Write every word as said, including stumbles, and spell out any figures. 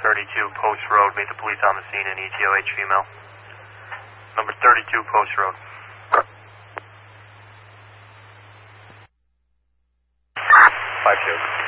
thirty-two Post Road. Meet the police on the scene in E T O H female. Number thirty-two Post Road. Five two.